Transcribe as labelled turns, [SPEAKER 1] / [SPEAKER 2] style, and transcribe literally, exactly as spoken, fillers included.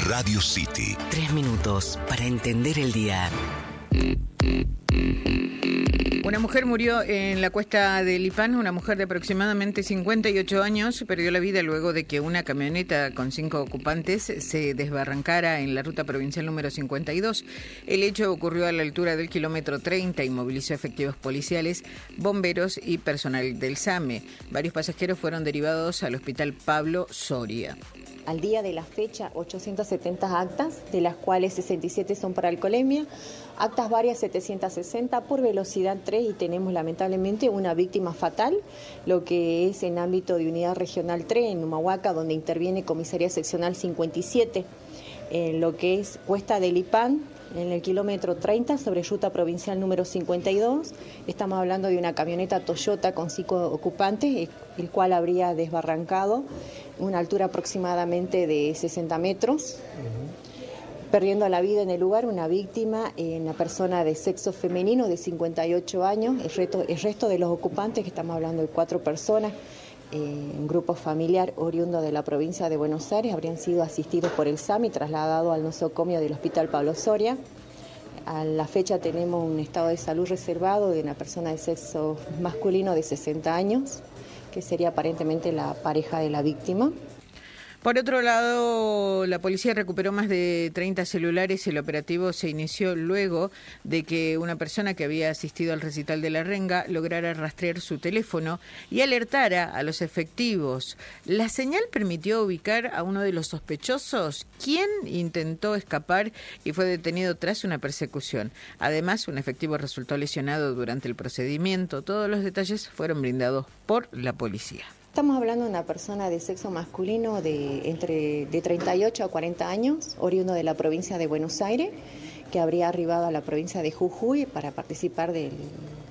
[SPEAKER 1] Radio City.
[SPEAKER 2] Tres minutos para entender el día.
[SPEAKER 3] Una mujer murió en la cuesta de Lipán. Una mujer de aproximadamente cincuenta y ocho años perdió la vida luego de que una camioneta con cinco ocupantes se desbarrancara en la ruta provincial número cincuenta y dos. El hecho ocurrió a la altura del kilómetro treinta y movilizó efectivos policiales, bomberos y personal del SAME. Varios pasajeros fueron derivados al hospital Pablo Soria.
[SPEAKER 4] Al día de la fecha, ochocientas setenta actas, de las cuales sesenta y siete son por alcoholemia, actas varias setecientas sesenta por velocidad tres y tenemos lamentablemente una víctima fatal, lo que es en ámbito de unidad regional tres en Humahuaca, donde interviene comisaría seccional cincuenta y siete, en lo que es cuesta de Lipán, en el kilómetro treinta sobre ruta provincial número cincuenta y dos. Estamos hablando de una camioneta Toyota con cinco ocupantes, el cual habría desbarrancado una altura aproximadamente de sesenta metros, uh-huh. perdiendo la vida en el lugar una víctima, una persona de sexo femenino de cincuenta y ocho años. El resto, el resto de los ocupantes, que estamos hablando de cuatro personas, eh, un grupo familiar oriundo de la provincia de Buenos Aires, habrían sido asistidos por el SAMI y trasladados al nosocomio del Hospital Pablo Soria. A la fecha tenemos un estado de salud reservado de una persona de sexo masculino de sesenta años, que sería aparentemente la pareja de la víctima.
[SPEAKER 3] Por otro lado, la policía recuperó más de treinta celulares. El operativo se inició luego de que una persona que había asistido al recital de La Renga lograra rastrear su teléfono y alertara a los efectivos. La señal permitió ubicar a uno de los sospechosos, quien intentó escapar y fue detenido tras una persecución. Además, un efectivo resultó lesionado durante el procedimiento. Todos los detalles fueron brindados por la policía.
[SPEAKER 4] Estamos hablando de una persona de sexo masculino de entre de treinta y ocho a cuarenta años, oriundo de la provincia de Buenos Aires, que habría arribado a la provincia de Jujuy para participar del,